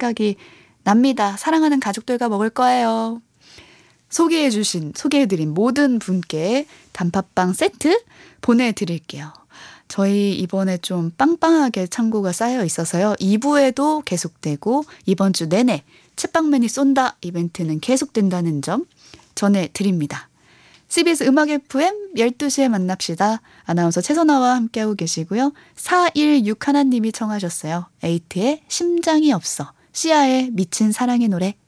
생각이 납니다. 사랑하는 가족들과 먹을 거예요. 소개해드린 모든 분께 단팥빵 세트 보내드릴게요. 저희 이번에 좀 빵빵하게 창고가 쌓여 있어서요. 2부에도 계속되고 이번 주 내내 챗빵맨이 쏜다 이벤트는 계속된다는 점 전해드립니다. CBS 음악 FM 12시에 만납시다. 아나운서 최선아와 함께하고 계시고요. 4161님이 청하셨어요. 에이트의 심장이 없어. 시아의 미친 사랑의 노래.